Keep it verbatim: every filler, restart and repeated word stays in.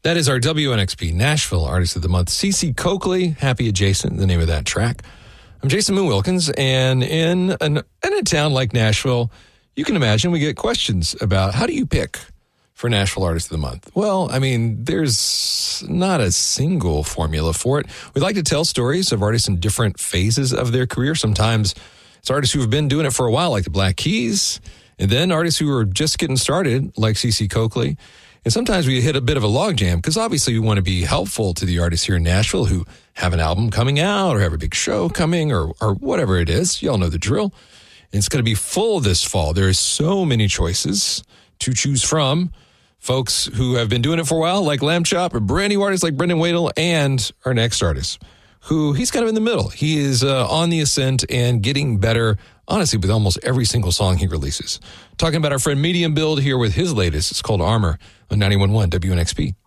That is our W N X P Nashville Artist of the Month, Cece Coakley, Happy Adjacent, the name of that track. I'm Jason Moon Wilkins, and in, an, in a town like Nashville, you can imagine we get questions about how do you pick for Nashville Artist of the Month? Well, I mean, there's not a single formula for it. We like to tell stories of artists in different phases of their career. Sometimes it's artists who have been doing it for a while, like the Black Keys, and then artists who are just getting started, like Cece Coakley. And sometimes we hit a bit of a logjam because obviously we want to be helpful to the artists here in Nashville who have an album coming out or have a big show coming or or whatever it is. Y'all know the drill. And it's going to be full this fall. There are so many choices to choose from. Folks who have been doing it for a while, like Lamb Chop, or brand new artists like Brendan Wadle, and our next artist, who he's kind of in the middle. He is uh, on the ascent and getting better, honestly, with almost every single song he releases. Talking about our friend Medium Build here with his latest. It's called Armor on ninety-one point one W N X P.